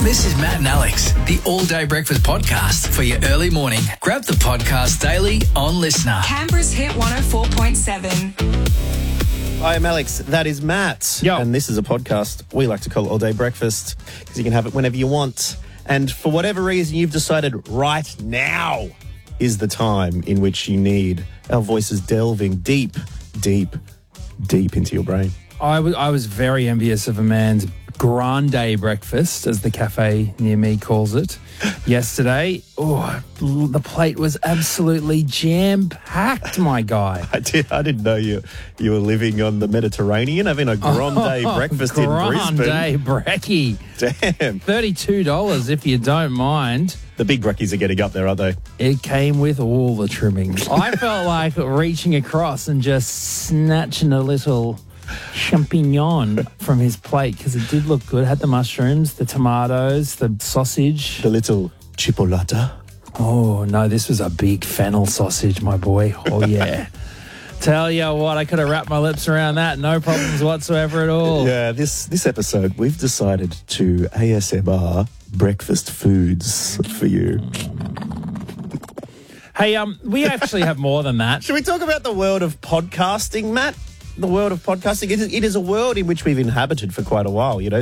This is Matt and Alex, the All Day Breakfast podcast for your early morning. Grab the podcast daily on Listener. Canberra's Hit 104.7. Hi, I'm Alex. That is Matt. Yo. And this is a podcast we like to call All Day Breakfast because you can have it whenever you want. And for whatever reason, you've decided right now is the time in which you need our voices delving deep into your brain. I was very envious of a man's grande breakfast, as the cafe near me calls it, yesterday. Oh, the plate was absolutely jam-packed, my guy. I didn't know you were living on the Mediterranean, having a grande breakfast in Brisbane. Grande brekkie. Damn. $32 if you don't mind. The big brekkies are getting up there, aren't they? It came with all the trimmings. I felt like reaching across and just snatching a little champignon from his plate because it did look good. It had the mushrooms, the tomatoes, the sausage. The little chipolata. Oh, no, this was a big fennel sausage, my boy. Oh, yeah. Tell you what, I could have wrapped my lips around that. No problems whatsoever at all. Yeah, this episode, we've decided to ASMR breakfast foods for you. Hey, we actually have more than that. Should we talk about the world of podcasting, Matt? The world of podcasting. It is a world in which we've inhabited for quite a while, you know.